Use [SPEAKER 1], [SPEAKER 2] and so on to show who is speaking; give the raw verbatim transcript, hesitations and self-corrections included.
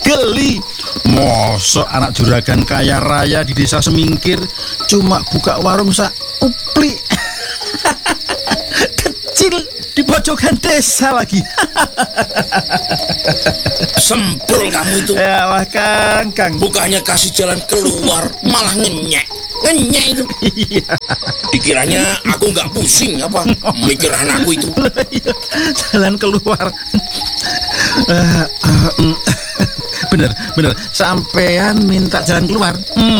[SPEAKER 1] geli. Mosok anak juragan kaya raya di desa semingkir cuma buka warung sak upli. Kecil di pojokan desa lagi.
[SPEAKER 2] Sempul kamu itu.
[SPEAKER 1] Ya wah Kang, Kang.
[SPEAKER 2] Bukannya kasih jalan keluar, malah ngenyek. Ngenyek itu.
[SPEAKER 1] Iya.
[SPEAKER 2] Dikiranya aku nggak pusing apa mikir anakku itu.
[SPEAKER 1] Jalan keluar. Uh, uh, bener, bener. Sampean minta jalan keluar. Hmm.